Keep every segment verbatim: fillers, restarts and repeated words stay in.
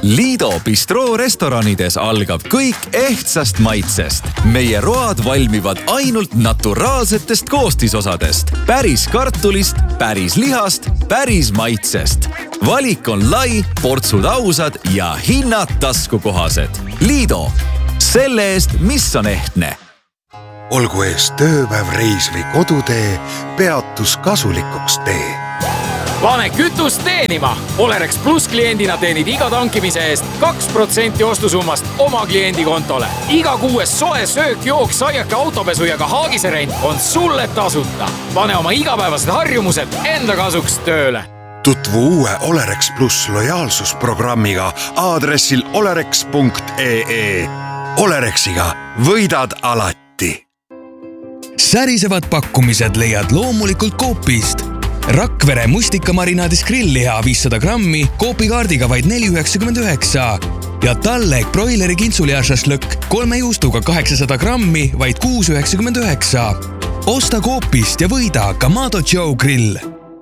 Liido Bistroo restoranides algab kõik ehtsast maitsest. Meie road valmivad ainult naturaalsetest koostisosadest. Päris kartulist, päris lihast, päris maitsest. Valik on lai, portsud ausad ja hinnad taskukohased. Liido. Selle eest, mis on ehtne. Olgu ees tööpäev, reis või kodutee, peatus kasulikuks tee. Pane kütust teenima! Olerex Plus kliendina teenid iga tankimise eest kaks protsenti ostusummast oma kliendi kontole. Iga kuues soe söök, jook, saiake, autopesu ja ka haagiserent on sulle tasuta. Pane oma igapäevased harjumused enda kasuks tööle. Tutvu uue Olerex Plus lojaalsusprogrammiga aadressil olerex punkt ee. Olerexiga võidad alati. Särisevad pakkumised leiad loomulikult Coopist. Rakvere mustikamarinaadis grillliha viissada grammi Coopi-kaardiga vaid neli üheksakümmend üheksa ja Tallek broileri kintsuliha šašlõkk kolme juustuga kaheksasada grammi vaid kuus üheksakümmend üheksa. Osta Coopist ja võida Kamado Joe grill.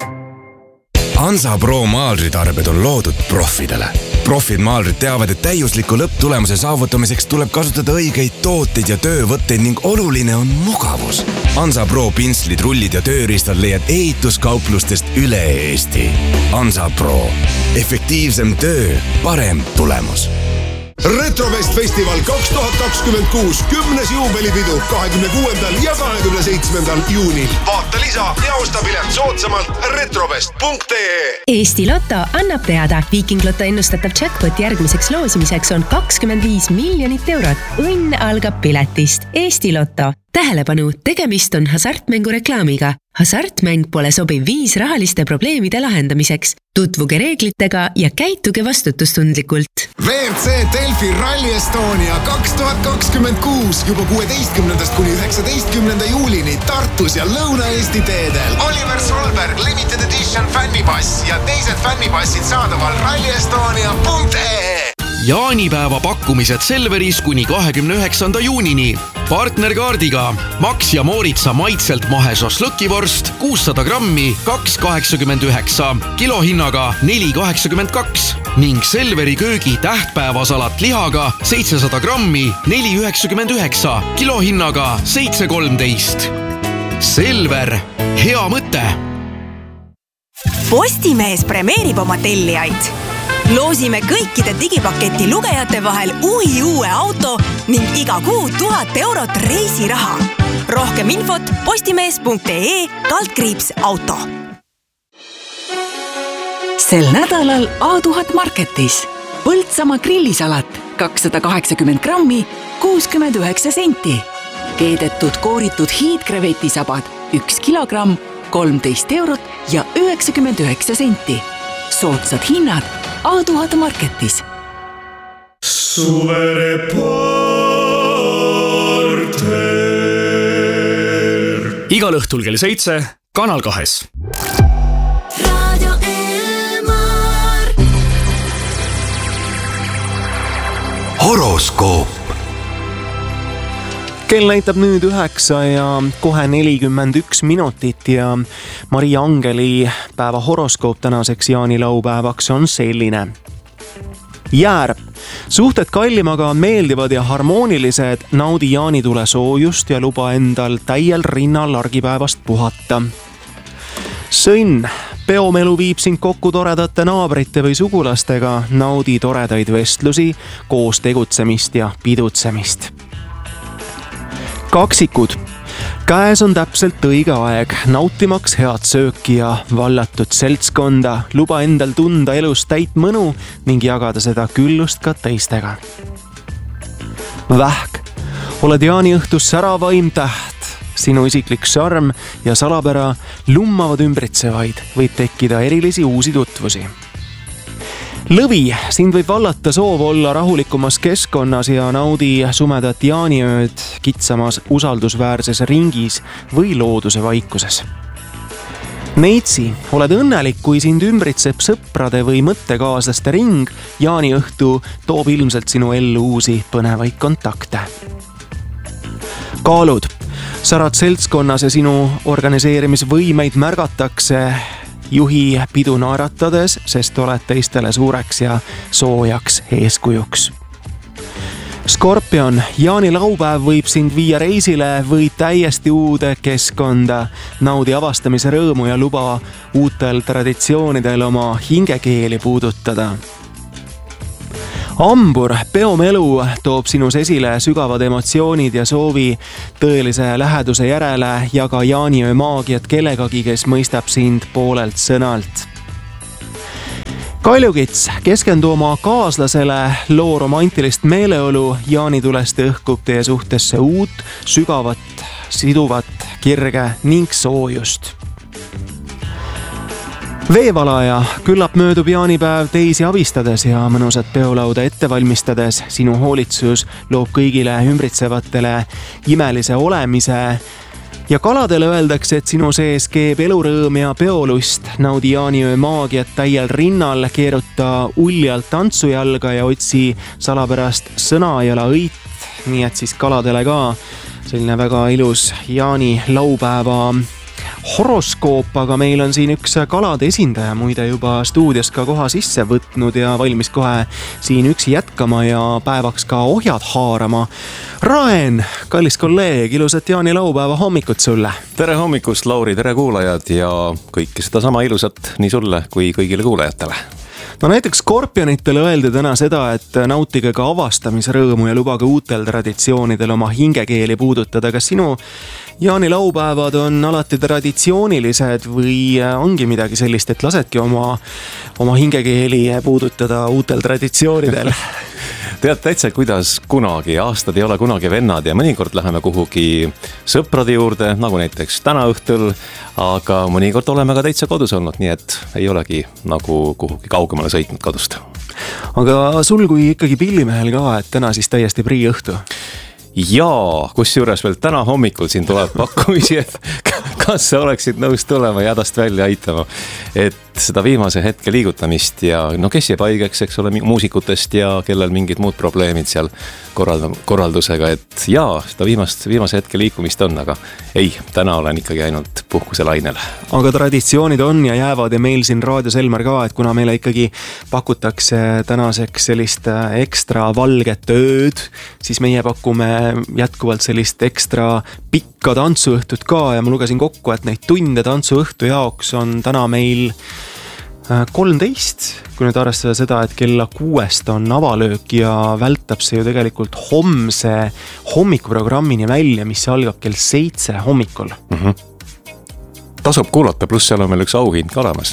Hansa Pro maalritarbed on loodud profidele. Profid maalrid teavad, et täiusliku lõpptulemuse saavutamiseks tuleb kasutada õigeid tooteid ja töövõtteid ning oluline on mugavus. Hansa Pro pinslid, rullid ja tööriistad leiad ehituskauplustest üle Eesti. Hansa Pro. Efektiivsem töö, parem tulemus. Retrofest festival kaks tuhat kakskümmend kuus, kümnes juubelipidu kahekümne kuuendal ja kahekümne seitsmendal juunil. Vaata lisa ja osta pilet soodsamalt retrofest punkt ee. Eesti Lotto annab teada. Viiking Lotto ennustatav jackpot järgmiseks loosimiseks on kakskümmend viis miljonit eurot. Õnn algab piletist. Eesti Lotto. Tähelepanu, tegemist on hasartmängu reklaamiga. Hasartmäng pole sobiv viis rahaliste probleemide lahendamiseks. Tutvuge reeglitega ja käituge vastutustundlikult. V R C Delfi Rally Estonia kaks tuhat kakskümmend kuus juba kuueteistkümnendast kuni üheksateistkümnenda juulini Tartus ja Lõuna-Eesti teedel. Oliver Solberg, Limited Edition fännipass ja teised fännipassid saadaval rally estonia punkt ee. Jaanipäeva pakkumised Selveris kuni kahekümne üheksanda juunini. Partnerkaardiga Max ja Mooritsa maitselt mahe šašlõkivorst kuussada grammi kaks kaheksakümmend üheksa, kilohinnaga neli kaheksakümmend kaks ning Selveri köögi tähtpäevasalat lihaga seitsesada grammi neli üheksakümmend üheksa, kilohinnaga seitse kolmteist. Selver, hea mõte! Postimees premeerib oma tellijaid. Loosime kõikide digipaketi lugejate vahel uhi uue auto ning iga kuu tuhat eurot reisiraha. Rohkem infot postimees punkt ee kaldkriips auto. Sel nädalal A tuhat Marketis. Põltsamaa grillisalat kakssada kaheksakümmend grammi kuuskümmend üheksa senti. Keedetud kooritud hiidkrevetisabad üks kilogramm kolmteist eurot ja üheksakümmend üheksa senti. Soodsad hinnad A tuhat Marketis. Suvereporter. Igal õhtul kell seitse, Kanal kahes. Radio Elmar. Horoskoop. Kell näitab nüüd üheksa ja kohe nelikümmend üks minutit ja Maria Angeli päeva horoskoop tänaseks jaanilaupäevaks on selline. Jäär. Suhted kallimaga meeldivad ja harmoonilised, naudi jaanitule soojust ja luba endal täiel rinnal argipäevast puhata. Sõnn. Peomelu viib sind kokku toredate naabrite või sugulastega, naudi toredaid vestlusi, koos tegutsemist ja pidutsemist. Kaksikud. Käes on täpselt õige aeg, nautimaks head sööki ja vallatud seltskonda, luba endal tunda elus täit mõnu ning jagada seda küllust ka teistega. Vähk. Oled jaaniõhtus säravaim täht, sinu isiklik šarm ja salapära lummavad ümbritsevaid, võib tekkida erilisi uusi tutvusi. Lõvi, sind võib vallata soov olla rahulikumas keskkonnas ja naudi sumedat jaaniööd kitsamas usaldusväärses ringis või looduse vaikuses. Neitsi, oled õnnelik, kui sind ümbritseb sõprade või mõttekaaslaste ring, jaaniõhtu toob ilmselt sinu ellu uusi põnevaid kontakte. Kaalud, särad seltskonnas ja sinu organiseerimisvõimeid märgatakse juhi pidu naeratades, sest oled teistele suureks ja soojaks eeskujuks. Skorpion, jaanilaupäev võib sind viia reisile või täiesti uude keskkonda. Naudi avastamise rõõmu ja luba uutel traditsioonidel oma hingekeeli puudutada. Ambur, peomelu toob sinus esile sügavad emotsioonid ja soovi tõelise läheduse järele ja ka jaaniöö maagiat kellegagi, kes mõistab sind poolelt sõnalt. Kaljukits, keskendu oma kaaslasele, loo romantilist meeleolu, jaanitulest õhkub teie suhtesse uut, sügavat, siduvat, kirge ning soojust. Veevalaja, küllap möödub jaanipäev teisi abistades ja mõnusat peolauda ette valmistades. Sinu hoolitsus loob kõigile ümbritsevatele imelise olemise. Ja kaladele öeldakse, et sinu sees keeb elurõõm ja peolust. Naudi jaaniöö maagiat täiel rinnal, keeruta uljalt tantsujalga ja otsi salapärast sõnajala õit. Nii et siis kaladele ka selline väga ilus jaani laupäeva horoskoop, aga meil on siin üks kalade esindaja muide juba stuudios ka koha sisse võtnud ja valmis kohe siin üksi jätkama ja päevaks ka ohjad haarama. Raen, kallis kolleeg, ilusat jaanilaupäeva hommikut sulle. Tere hommikust, Lauri, tere kuulajad ja kõike seda sama ilusat nii sulle kui kõigile kuulajatele. No näiteks skorpionitele öeldi täna seda, et nautige ka avastamisrõõmu ja lubage uutel traditsioonidel oma hingekeeli puudutada. Kas sinu jaanilaupäevad on alati traditsioonilised või ongi midagi sellist, et lasedki oma, oma hingekeeli puudutada uutel traditsioonidel? Tead täitsa, kuidas kunagi, aastad ei ole kunagi vennad ja mõnikord läheme kuhugi sõprade juurde, nagu näiteks täna õhtul, aga mõnikord oleme ka täitsa kodus olnud, nii et ei olegi nagu kuhugi kaugemale sõitnud kodust. Aga sul kui ikkagi pillimehel ka, et täna siis täiesti prii õhtu? Jaa, kus juures veel täna hommikul siin tuleb pakkumisi, et kas sa oleksid nõus tulema ja hädast välja aitama, et seda viimase hetke liigutamist ja no kes jääb haigeks, eks ole, muusikutest ja kellel mingid muud probleemid seal korraldusega, et jaa, seda viimast, viimase hetke liikumist on, aga ei, täna olen ikkagi ainult puhkuse lainel. Aga traditsioonid on ja jäävad ja meil siin Raadio Selmer ka, et kuna meile ikkagi pakutakse tänaseks sellist ekstra valget ööd, siis meie pakume jätkuvalt sellist ekstra pikka tantsuõhtut ka ja ma lugesin kokku, et neid tunde tantsuõhtu jaoks on täna meil kolmteist, kui nüüd arvestada seda, et kella kuuest on avalöök ja vältab see ju tegelikult homse hommikuprogrammini välja, mis algab kell seitse hommikul. Mm-hmm. Tasub kuulata, pluss seal on meil üks auhind ka olemas.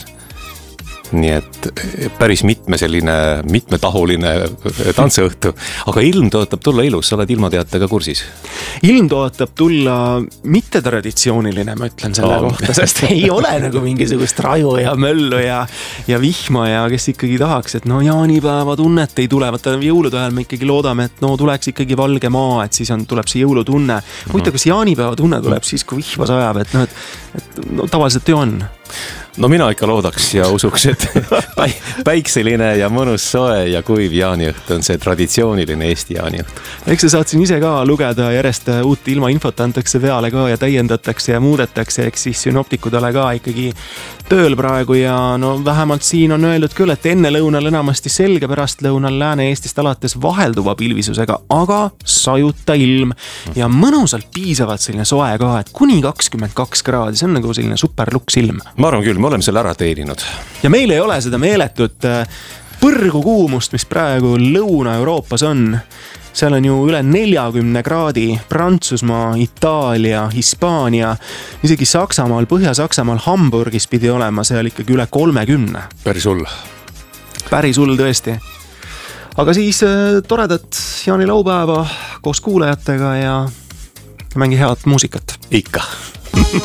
Nii et päris mitme selline mitmetahuline tantseõhtu, aga ilm tõotab tulla ilus, sa oled ilmateatega kursis. Ilm tõotab tulla mitte traditsiooniline, ma ütlen selle oh. kohta, sest ei ole nagu mingisugust raju ja möllu ja, ja vihma ja kes ikkagi tahaks, et no jaanipäeva tunnet ei tule, vaata jõulude ajal me ikkagi loodame, et no tuleks ikkagi valge maa, et siis on, tuleb see jõulutunne. Muita, kas jaanipäeva tunne tuleb siis, kui vihma sajab, et, no, et, et no, tavaliselt ju on. No mina ikka loodaks ja usuks, et päikseline ja mõnus soe ja kuiv jaaniõht on see traditsiooniline Eesti jaaniõht. Eks sa saad siin ise ka lugeda, järjest uut ilmainfot antakse peale ka ja täiendatakse ja muudetakse, eks siis synoptikudele ka ikkagi tööl praegu ja no vähemalt siin on öeldud küll, et enne lõunal enamasti selge, pärast lõunal Lääne-Eestist alates vahelduva pilvisusega, aga sajuta ilm ja mõnusalt piisavalt selline soe ka, et kuni kakskümmend kaks kraadi, see on nagu selline superluks ilm. Ma arvan küll, me oleme selle ära teeninud. Ja meil ei ole seda meeletut põrgu kuumust, mis praegu Lõuna-Euroopas on. Seal on ju üle neljakümne kraadi, Prantsusmaa, Itaalia, Hispaania, isegi Saksamaal, Põhja-Saksamaal, Hamburgis pidi olema seal ikkagi üle kolmekümne. Päris hull. Päris hull tõesti. Aga siis toredat jaanilaupäeva koos kuulajatega ja mängi head muusikat. Ikka.